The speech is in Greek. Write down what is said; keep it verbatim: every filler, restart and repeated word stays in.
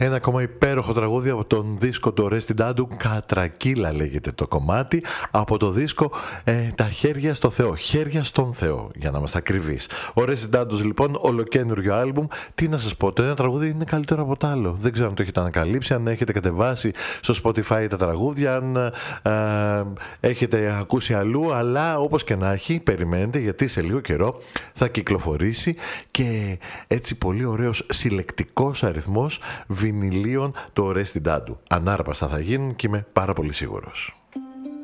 Ένα ακόμα υπέροχο τραγούδι από τον δίσκο του Oresti Dandou, Κατρακύλα λέγεται το κομμάτι, από το δίσκο ε, Τα χέρια στο Θεό, χέρια στον Θεό για να είμαστε ακριβείς. Ο Oresti Dandou λοιπόν, ολοκένουργιο άλμπουμ. Τι να σας πω, το ένα τραγούδι είναι καλύτερο από το άλλο. Δεν ξέρω αν το έχετε ανακαλύψει, αν έχετε κατεβάσει στο Spotify τα τραγούδια, αν ε, έχετε ακούσει αλλού, αλλά όπως και να έχει, περιμένετε γιατί σε λίγο καιρό θα κυκλοφορήσει και έτσι πολύ ωραίος συλλεκτικός αριθμός βινιλίων το Oresti Dandou. Ανάρπαστα θα γίνουν και είμαι πάρα πολύ σίγουρος.